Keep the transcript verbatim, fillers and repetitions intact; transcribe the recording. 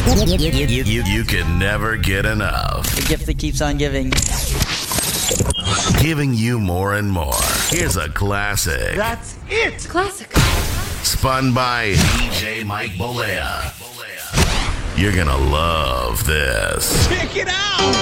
You, you, you, you, You can never get enough. the gift that keeps on giving. Giving you more and more. Here's a classic. That's it. Classic. Spun by D J Mike Bolea. You're gonna love this. Check it out.